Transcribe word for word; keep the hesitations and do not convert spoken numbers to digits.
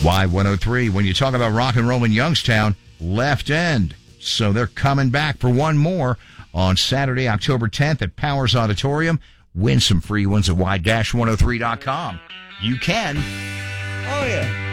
Y one oh three, when you talk about rock and roll in Youngstown, Left End. So they're coming back for one more on Saturday, October tenth at Powers Auditorium. Win some free ones at Y one oh three dot com. You can. Oh, yeah.